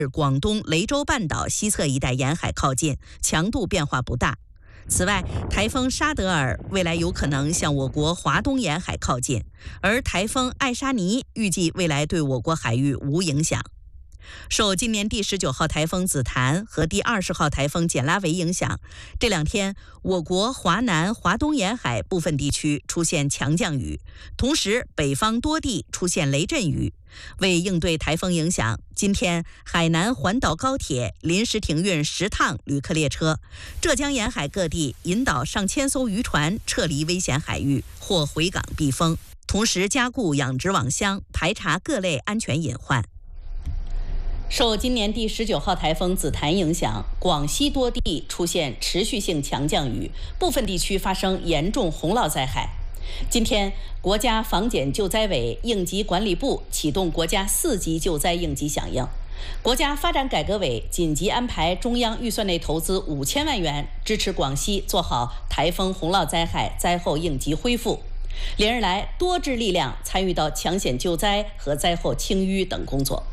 广东雷州半岛西侧一带沿海靠近，强度变化不大。此外，台风沙德尔未来有可能向我国华东沿海靠近，而台风艾莎尼预计未来对我国海域无影响。受今年第19号台风紫檀和第20号台风简拉维影响，这2天我国华南、华东沿海部分地区出现强降雨，同时北方多地出现雷阵雨。为应对台风影响，今天海南环岛高铁临时停运10趟旅客列车，浙江沿海各地引导上千艘渔船撤离危险海域或回港避风，同时加固养殖网箱，排查各类安全隐患。受今年第19号台风紫檀影响，广西多地出现持续性强降雨，部分地区发生严重洪涝灾害。今天，国家防检救灾委应急管理部启动国家4级救灾应急响应。国家发展改革委紧急安排中央预算内投资5000万元，支持广西做好台风洪涝灾害灾后应急恢复。连日来，多支力量参与到抢险救灾和灾后清淤等工作。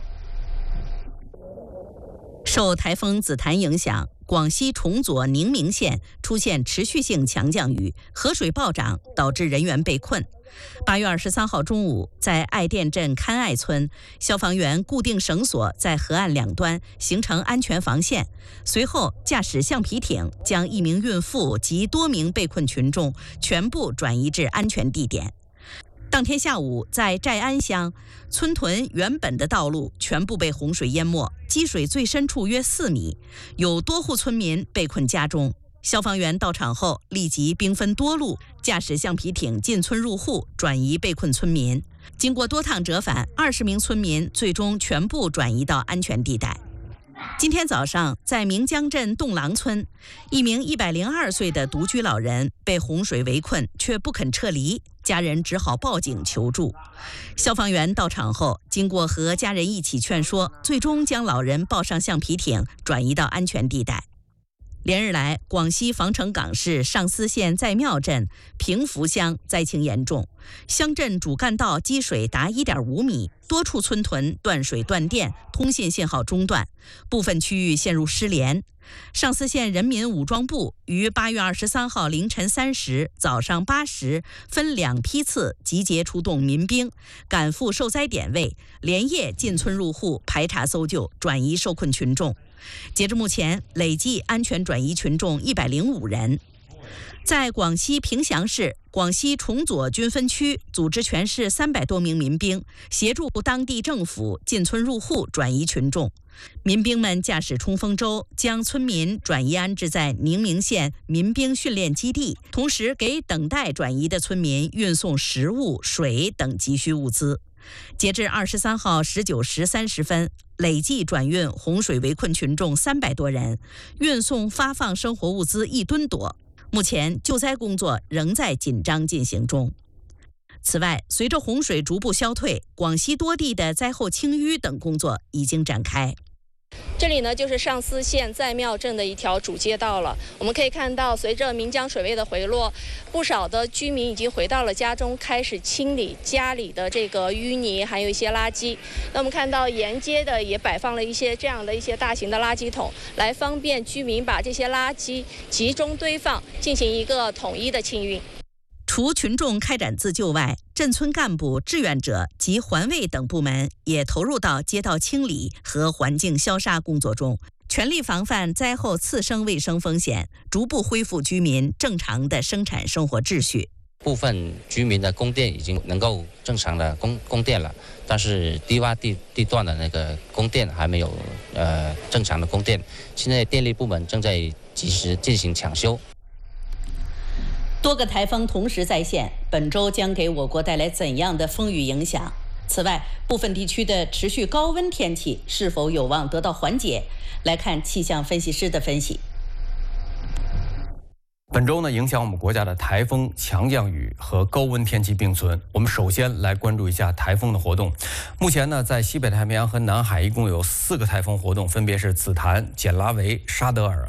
受台风紫檀影响，广西崇左宁明县出现持续性强降雨，河水暴涨，导致人员被困。8月23号中午，在爱店镇勘爱村，消防员固定绳索在河岸两端形成安全防线，随后驾驶橡皮艇将1名孕妇及多名被困群众全部转移至安全地点。当天下午，在寨安乡，村屯原本的道路全部被洪水淹没，积水最深处约4米，有多户村民被困家中。消防员到场后，立即兵分多路，驾驶橡皮艇进村入户，转移被困村民。经过多趟折返，20名村民最终全部转移到安全地带。今天早上，在明江镇洞郎村，1名102岁的独居老人被洪水围困，却不肯撤离，家人只好报警求助。消防员到场后，经过和家人一起劝说，最终将老人抱上橡皮艇，转移到安全地带。连日来，广西防城港市上思县在庙镇平福乡灾情严重，乡镇主干道积水达1.5米，多处村屯断水断电，通信信号中断，部分区域陷入失联。上思县人民武装部于8月23号凌晨3时、早上8时分2批次集结出动民兵，赶赴受灾点位，连夜进村入户，排查搜救，转移受困群众。截至目前，累计安全转移群众105人。在广西凭祥市，广西崇左军分区组织全市300多名民兵，协助当地政府进村入户转移群众。民兵们驾驶冲锋舟，将村民转移安置在宁明县民兵训练基地，同时给等待转移的村民运送食物、水等急需物资。截至23号19时30分，累计转运洪水围困群众300多人，运送发放生活物资1吨多。目前救灾工作仍在紧张进行中。此外，随着洪水逐步消退，广西多地的灾后清淤等工作已经展开。 这里呢，就是上思县在庙镇的一条主街道了。我们可以看到，随着岷江水位的回落，不少的居民已经回到了家中，开始清理家里的这个淤泥，还有一些垃圾。那我们看到沿街的也摆放了一些这样的一些大型的垃圾桶，来方便居民把这些垃圾集中堆放，进行一个统一的清运。 除群众开展自救外，镇村干部、志愿者及环卫等部门也投入到街道清理和环境消杀工作中，全力防范灾后次生卫生风险，逐步恢复居民正常的生产生活秩序。 部分居民的供电已经能够正常的供电了，但是低洼地段的那个供电还没有正常的供电，现在电力部门正在及时进行抢修。 多个台风同时在线，本周将给我国带来怎样的风雨影响？此外，部分地区的持续高温天气是否有望得到缓解？来看气象分析师的分析。 本周呢，影响我们国家的台风、强降雨和高温天气并存。我们首先来关注一下台风的活动。目前呢，在西北太平洋和南海一共有4个台风活动，分别是紫檀、简拉维、沙德尔和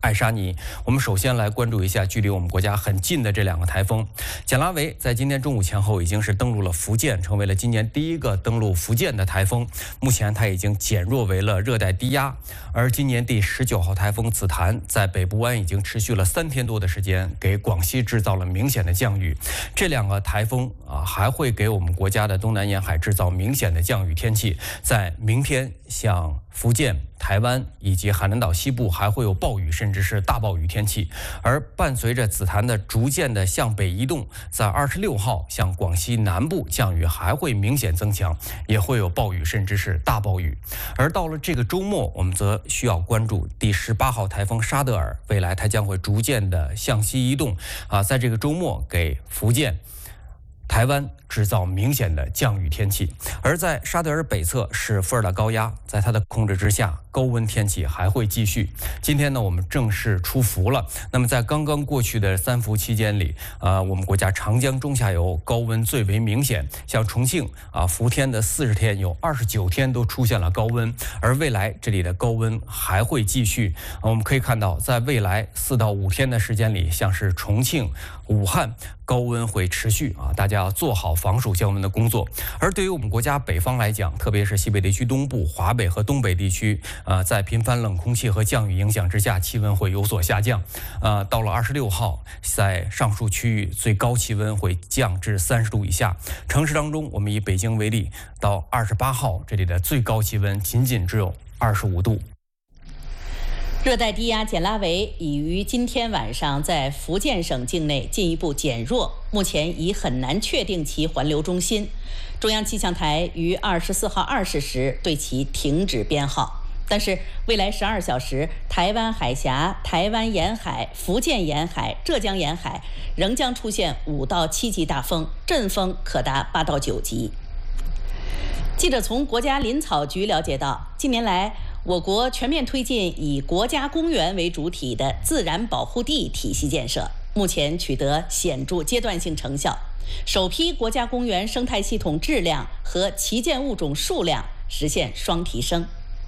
艾莎尼。我们首先来关注一下距离我们国家很近的这2个台风。简拉维在今天中午前后已经是登陆了福建，成为了今年第1个登陆福建的台风。目前它已经减弱为了热带低压。而今年第19号台风紫檀在北部湾已经持续了3天多的时间，给广西制造了明显的降雨。这2个台风还会给我们国家的东南沿海制造明显的降雨天气。在明天，像福建、台湾以及海南岛西部还会有暴雨，甚至是大暴雨天气。而伴随着紫檀的逐渐的向北移动，在26号，像广西南部降雨还会明显增强，也会有暴雨，甚至是大暴雨。而到了这个周末，我们则需要关注第18号台风沙德尔，未来它将会逐渐的向西移动，在这个周末给福建、台湾制造明显的降雨天气。而在沙德尔北侧是副热带高压，在它的控制之下，高温天气还会继续。今天呢，我们正式出伏了。那么在刚刚过去的3伏期间里，我们国家长江中下游高温最为明显，像重庆伏天的40天有29天都出现了高温，而未来这里的高温还会继续。我们可以看到，在未来4到5天的时间里，像是重庆、武汉高温会持续大家要做好防暑降温的工作。而对于我们国家北方来讲，特别是西北地区东部、华北和东北地区，在频繁冷空气和降雨影响之下，气温会有所下降。到了26号，在上述区域最高气温会降至30度以下。城市当中，我们以北京为例，到28号，这里的最高气温仅只有25度。 热带低压简拉维已于今天晚上在福建省境内进一步减弱，目前已很难确定其环流中心。中央气象台于24号20时对其停止编号。但是未来12小时，台湾海峡、台湾沿海、福建沿海、浙江沿海仍将出现5到7级大风，阵风可达8到9级。记者从国家林草局了解到，近年来我国全面推进以国家公园为主体的自然保护地体系建设，目前取得显著阶段性成效，首批国家公园生态系统质量和旗舰物种数量实现双提升。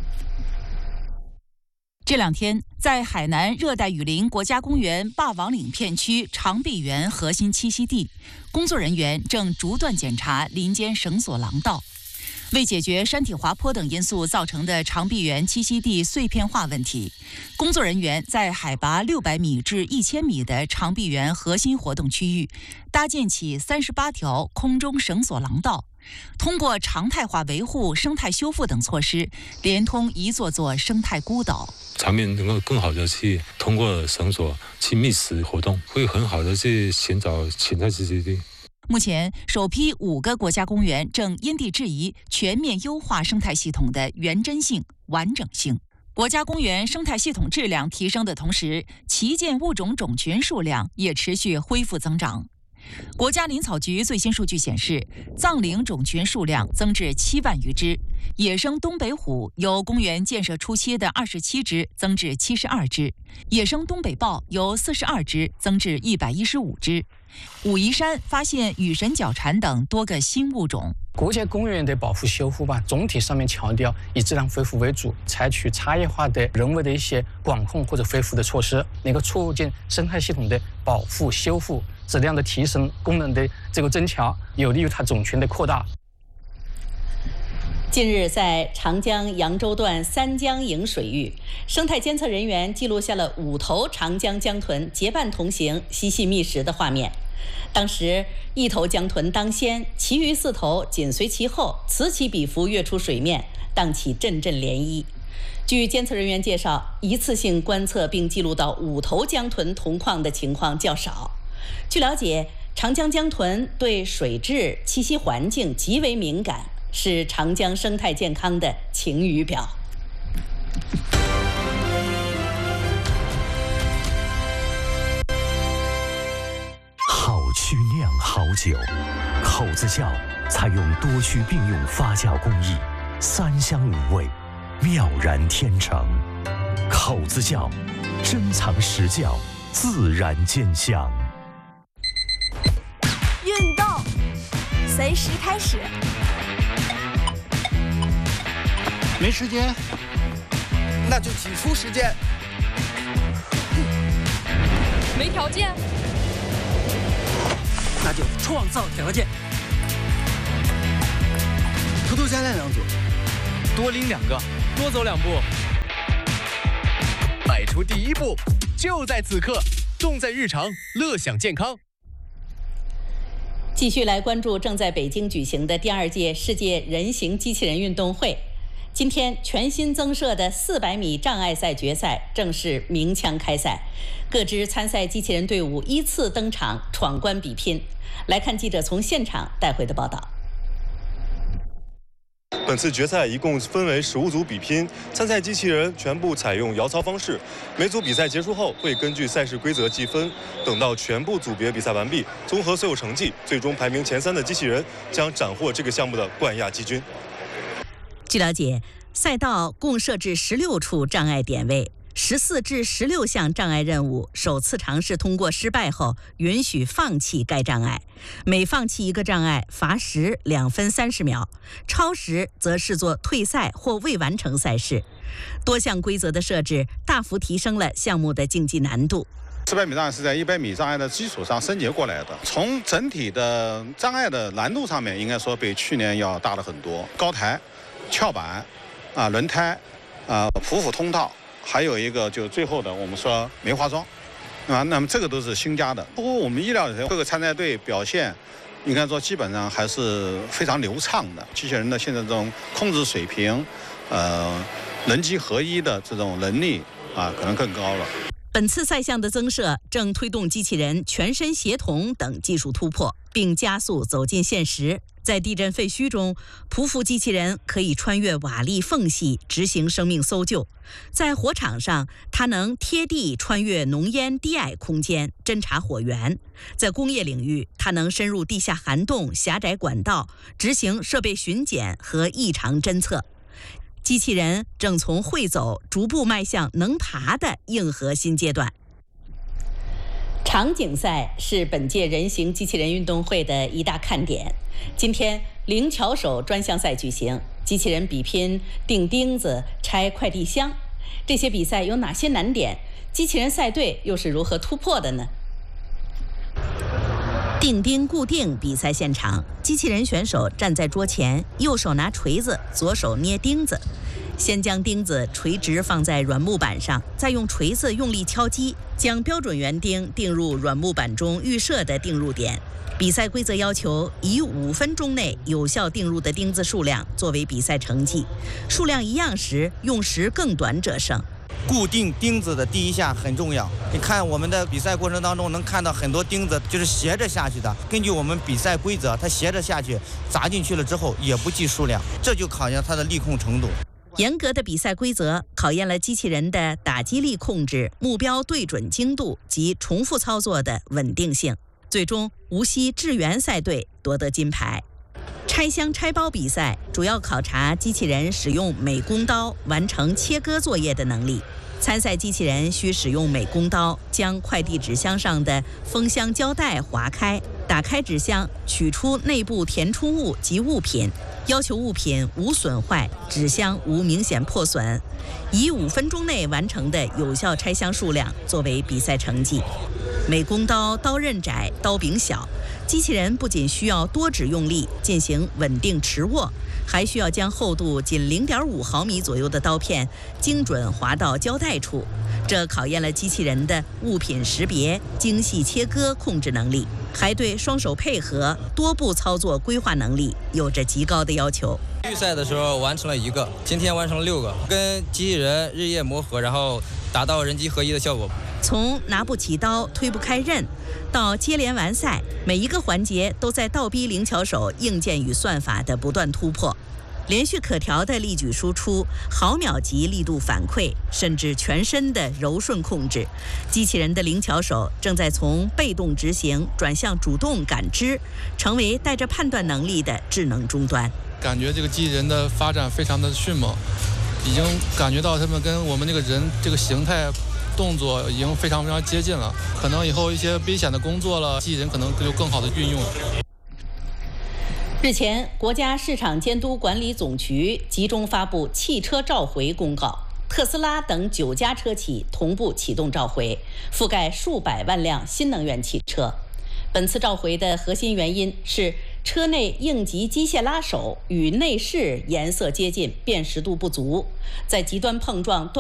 这2天，在海南热带雨林国家公园霸王岭片区长臂猿核心栖息地，工作人员正逐段检查林间绳索廊道。为解决山体滑坡等因素造成的长臂猿栖息地碎片化问题，工作人员在海拔600米至1000米的长臂猿核心活动区域搭建起38条空中绳索廊道，通过常态化维护、生态修复等措施，连通一座座生态孤岛。 场面能够更好的去通过绳索去觅食活动，会很好的去寻找潜在栖息地。 目前，首批5个国家公园正因地制宜全面优化生态系统的原真性、完整性。国家公园生态系统质量提升的同时，旗舰物种种群数量也持续恢复增长。国家林草局最新数据显示，藏羚种群数量增至7万余只，野生东北虎由公园建设初期的27只增至72只，野生东北豹由42只增至115只。武夷山发现羽神角蝉等多个新物种。 国家公园的保护修复总体上面强调以自然恢复为主，采取差异化的人为的一些管控或者恢复的措施，能够促进生态系统的保护修复、质量的提升、功能的这个增强，有利于它种群的扩大。 近日，在长江扬州段三江营水域，生态监测人员记录下了5头长江江豚结伴同行、嬉戏觅食的画面。当时1头江豚当先，其余4头紧随其后，此起彼伏跃出水面，荡起阵阵涟漪。据监测人员介绍，一次性观测并记录到5头江豚同框的情况较少。据了解，长江江豚对水质、栖息环境极为敏感，是长江生态健康的晴雨表。 好曲酿好酒，口子窖采用多区并用发酵工艺，3香5味，妙然天成。口子窖，珍藏实窖，自然见香。 运动，随时开始。 没时间，那就挤出时间。 没条件， 那就创造条件。 偷偷下来2组， 多拎2个， 多走2步， 迈出第1步，就在此刻，动在日常，乐享健康。 继续来关注正在北京举行的第2届世界人形机器人运动会。今天全新增设的400米障碍赛决赛正式鸣枪开赛，各支参赛机器人队伍依次登场，闯关比拼。来看记者从现场带回的报道。 本次决赛一共分为15组比拼，参赛机器人全部采用摇操方式。每组比赛结束后，会根据赛事规则计分。等到全部组别比赛完毕，综合所有成绩，最终排名前3的机器人将斩获这个项目的冠亚季军。 据了解，赛道共设置16处障碍点位，14至16项障碍任务，首次尝试通过失败后，允许放弃该障碍。每放弃一个障碍，罚时2分30秒，超时则视作退赛或未完成赛事。多项规则的设置，大幅提升了项目的竞技难度。 400米障碍是在100米障碍的基础上升级过来的，从整体的障碍的难度上面，应该说比去年要大了很多。高台、跳板、轮胎、匍匐通道，还有一个就最后的我们说梅花桩，那么这个都是新加的。不过我们意料的各个参赛队表现，应该说基本上还是非常流畅的。机器人的现在这种控制水平，人机合一的这种能力可能更高了。 本次赛项的增设正推动机器人全身协同等技术突破，并加速走进现实。在地震废墟中，匍匐机器人可以穿越瓦砾缝隙执行生命搜救；在火场上，它能贴地穿越浓烟低矮空间侦察火源；在工业领域，它能深入地下涵洞、狭窄管道执行设备巡检和异常侦测。机器人正从会走逐步迈向能爬的硬核新阶段。场景赛是本届人形机器人运动会的一大看点。今天灵巧手专项赛举行，机器人比拼钉钉子、拆快递箱。这些比赛有哪些难点？机器人赛队又是如何突破的呢？钉钉固定比赛现场，机器人选手站在桌前，右手拿锤子，左手捏钉子。先将钉子垂直放在软木板上，再用锤子用力敲击，将标准圆钉钉入软木板中预设的钉入点。比赛规则要求以5分钟内有效钉入的钉子数量作为比赛成绩，数量一样时，用时更短者胜。 固定钉子的第一下很重要。你看我们的比赛过程当中，能看到很多钉子就是斜着下去的。根据我们比赛规则，它斜着下去，砸进去了之后也不计数量，这就考验它的力控程度。 严格的比赛规则考验了机器人的打击力控制、目标对准精度及重复操作的稳定性。最终，无锡智源赛队夺得金牌。拆箱拆包比赛主要考察机器人使用美工刀完成切割作业的能力。参赛机器人需使用美工刀将快递纸箱上的封箱胶带划开，打开纸箱，取出内部填充物及物品，要求物品无损坏，纸箱无明显破损，以5分钟内完成的有效拆箱数量作为比赛成绩。美工刀刀刃窄，刀柄小，机器人不仅需要多指用力进行稳定持握，还需要将厚度仅0.5毫米左右的刀片精准划到胶带处，这考验了机器人的物品识别、精细切割控制能力，还对双手配合、多步操作规划能力有着极高的要求。 预赛的时候完成了1个，今天完成了6个，跟机器人日夜磨合，然后达到人机合一的效果。 从拿不起刀、推不开刃，到接连完赛，每一个环节都在倒逼灵巧手硬件与算法的不断突破。连续可调的力矩输出、毫秒级力度反馈，甚至全身的柔顺控制，机器人的灵巧手正在从被动执行转向主动感知，成为带着判断能力的智能终端。 感觉这个机器人的发展非常的迅猛，已经感觉到他们跟我们这个人这个形态、动作已经非常接近了。可能以后一些危险的工作了，机器人可能就更好的运用。 日前，国家市场监督管理总局集中发布汽车召回公告， 特斯拉等9家车企同步启动召回，覆盖数百万辆新能源汽车。本次召回的核心原因是车内应急机械拉手与内饰颜色接近，辨识度不足，在极端碰撞